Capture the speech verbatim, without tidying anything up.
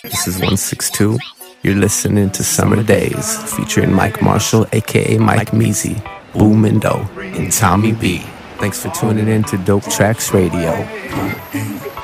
This is one six two. You're listening to Summer Days, featuring Mike Marshall, aka Mike Measy, Boomindo, and Tommy B. Thanks for tuning in to Dope Tracks Radio.